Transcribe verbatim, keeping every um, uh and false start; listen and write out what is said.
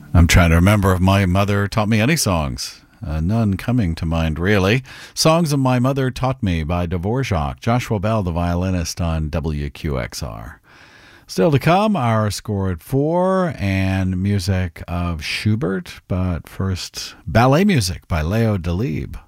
I'm trying to remember if my mother taught me any songs. Uh, none coming to mind, really. Songs of My Mother Taught Me by Dvorak. Joshua Bell, the violinist on W Q X R. Still to come, our score at four and music of Schubert. But first, ballet music by Leo Delibes.